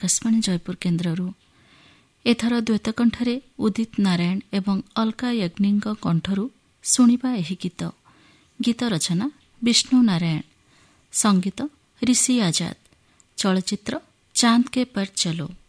ଆକାଶବାଣୀ ଜୟପୁର କେନ୍ଦ୍ରରୁ। ଏଥର ଦ୍ୱୈତକଣ୍ଠରେ ଉଦିତ ନାରାୟଣ ଏବଂ ଅଲକା ୟଗ୍ନିଙ୍କ କଣ୍ଠରୁ ଶୁଣିବା ଏହି ଗୀତ। ଗୀତ ରଚନା ବିଷ୍ଣୁ ନାରାୟଣ, ସଙ୍ଗୀତ ରିଷି ଆଜାଦ, ଚଳଚ୍ଚିତ୍ର ଚାନ୍ଦ କେ ପର ଚଲୋ।